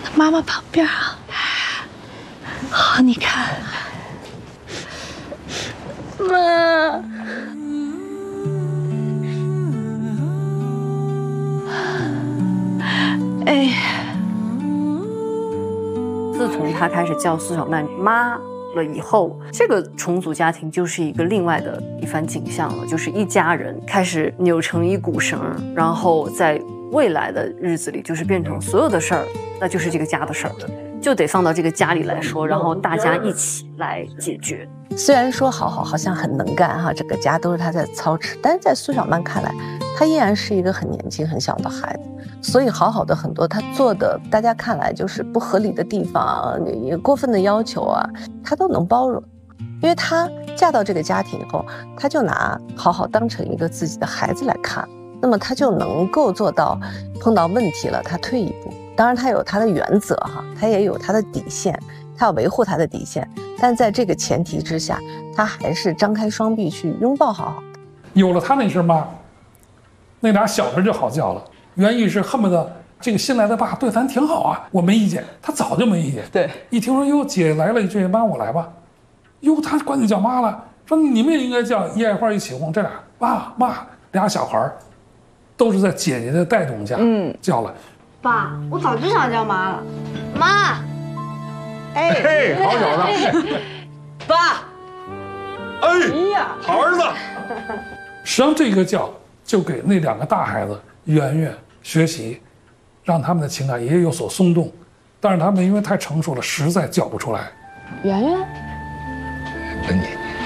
在妈妈旁边啊。好，你看，妈。哎， 自从他开始叫苏小曼妈了以后，这个重组家庭就是一个另外的一番景象了，就是一家人开始扭成一股绳，然后在未来的日子里，就是变成所有的事儿，那就是这个家的事儿，就得放到这个家里来说，然后大家一起来解决。 虽然说好像很能干哈，整个家都是他在操持，但是在苏小曼看来，他依然是一个很年轻很小的孩子，所以好的很多他做的，大家看来就是不合理的地方，也过分的要求啊，他都能包容，因为他嫁到这个家庭以后，他就拿好当成一个自己的孩子来看，那么他就能够做到碰到问题了他退一步，当然他有他的原则哈，他也有他的底线，他要维护他的底线，但在这个前提之下，他还是张开双臂去拥抱好。 有了他那声妈，那俩小人就好叫了。原意是恨不得这个新来的爸对咱挺好啊，我没意见，他早就没意见。 对， 一听说哟姐来了一句妈我来吧，哟他管你叫妈了，说你们也应该叫一爱花一起哄，这俩爸妈俩小孩都是在姐姐的带动下叫了。 爸，我早就想叫妈了，妈。 哎，好小子， 爸， 哎呀，好儿子。 实际上这个叫就给那两个大孩子圆圆学习，让他们的情感也有所松动，但是他们因为太成熟了，实在叫不出来。 圆圆， 你，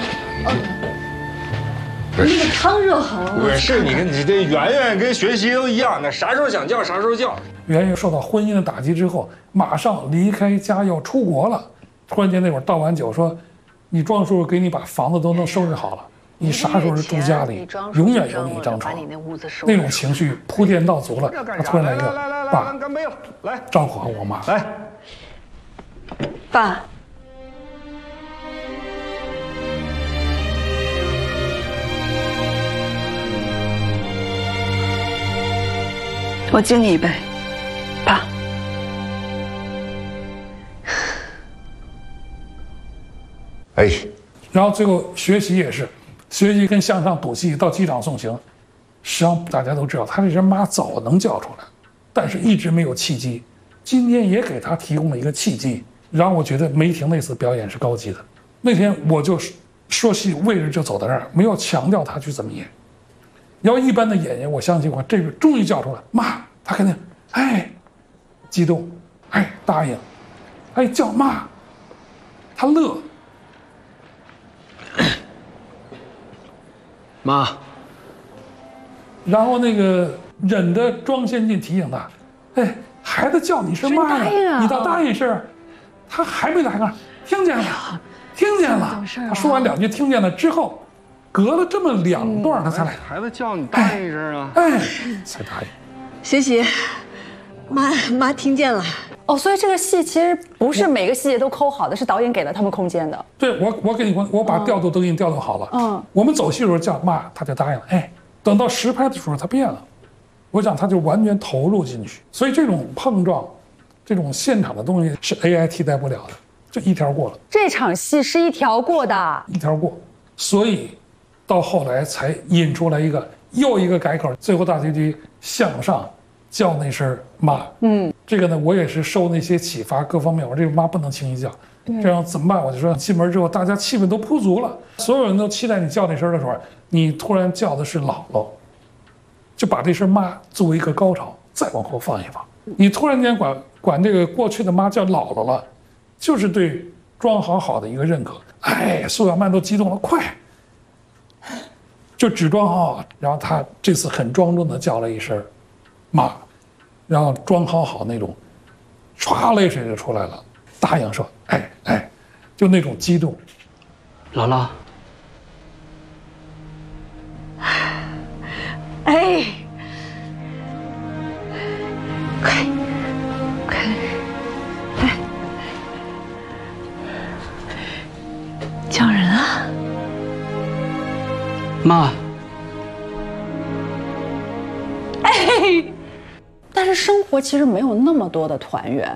那个汤热好了。 不是你这圆圆跟学习都一样，那啥时候想叫啥时候叫。 圆圆受到婚姻的打击之后，马上离开家要出国了。突然间那会儿倒完酒说：“你庄叔叔给你把房子都能收拾好了，你啥时候是住家里，永远有你一张床。”那种情绪铺垫到足了，他突然来一个：“爸， 干杯了，来， 照顾好我妈。” 来， 爸，我敬你一杯，爸。 哎， 然后最后学习也是，学习跟向上赌气到机场送行，实际上大家都知道他这人妈早能叫出来，但是一直没有契机。今天也给他提供了一个契机，让我觉得梅婷那次表演是高级的。那天我就说戏位置就走到这儿，没有强调他去怎么演。要一般的演员，我相信我这个终于叫出来妈，他肯定哎激动，哎答应，哎叫妈，他乐。 妈， 然后那个忍着庄先进提醒他，哎，孩子叫你声妈呀，你倒答应声。他还没来呢，听见了，听见了。他说完两句听见了之后，隔了这么两段他才来。 孩子叫你答应一声啊， 哎，才答应。 学习，妈听见了。 哦，所以这个戏其实不是每个细节都抠好的，是导演给了他们空间的。 对，我给你，我把调度都给你调度好了。我们走戏的时候叫妈，他就答应了。哎，等到实拍的时候他变了，我想他就完全投入进去。所以这种碰撞，这种现场的东西是 AI 替代不了的，就一条过了。 这场戏是一条过的， 一条过，所以到后来才引出来又一个改口，最后大结局向上叫那声妈。这个呢，我也是受那些启发，各方面，我这个妈不能轻易叫，这样怎么办？我就说进门之后，大家气氛都铺足了，所有人都期待你叫那声的时候，你突然叫的是姥姥，就把这声妈作为一个高潮，再往后放一放。你突然间管这个过去的妈叫姥姥了，就是对庄好的一个认可。哎，苏小曼都激动了，快！就只庄好，然后他这次很庄重的叫了一声妈。然后装好那种，唰泪水就出来了，答应说，哎，就那种激动。 姥姥， 哎，快，来，叫人啊！ 妈。 哎。但是生活其实没有那么多的团圆，